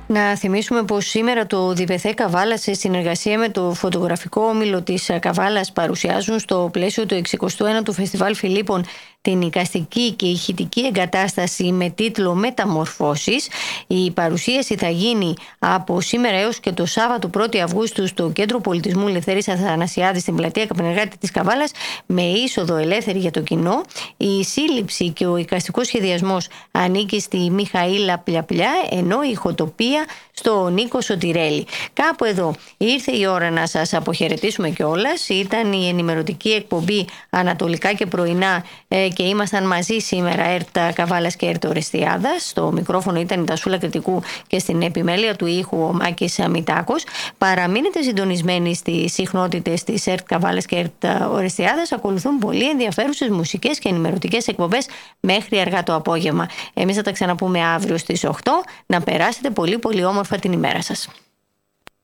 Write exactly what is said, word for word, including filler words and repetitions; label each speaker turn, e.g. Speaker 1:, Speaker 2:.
Speaker 1: Να θυμίσουμε πως σήμερα το ΔΠΘ Καβάλα σε συνεργασία με το φωτογραφικό όμιλο της Καβάλας παρουσιάζουν στο πλαίσιο του εξηκοστού ένατου Φεστιβάλ Φιλίππων την εικαστική και ηχητική εγκατάσταση με τίτλο «Μεταμορφώσεις». Η παρουσίαση θα γίνει από σήμερα έως και το Σάββατο πρώτη Αυγούστου στο Κέντρο Πολιτισμού Ελευθερίας Αθανασιάδη στην πλατεία Καπνεργάτη της Καβάλας, με είσοδο ελεύθερη για το κοινό. Η σύλληψη και ο εικαστικός σχεδιασμός ανήκει στη Μιχαήλα Πλιαπλιά, ενώ η ηχοτοπία στο Νίκο Σωτηρέλη. Κάπου εδώ ήρθε η ώρα να σας αποχαιρετήσουμε κιόλας. Ήταν η ενημερωτική εκπομπή Ανατολικά και Πρωινά και ήμασταν μαζί σήμερα ΕΡΤ Καβάλας και ΕΡΤ Ορεστιάδας. Στο μικρόφωνο ήταν η Τασούλα Κρητικού και στην επιμέλεια του ήχου ο Μάκης Μητάκος. Παραμείνετε συντονισμένοι στις συχνότητες της ΕΡΤ Καβάλας και ΕΡΤ Ορεστιάδας. Ακολουθούν πολύ ενδιαφέρουσες μουσικές και ενημερωτικές εκπομπές μέχρι αργά το απόγευμα. Εμείς θα τα ξαναπούμε αύριο στις οκτώ. Να περάσετε πολύ πολύ όμορφα την ημέρα σας.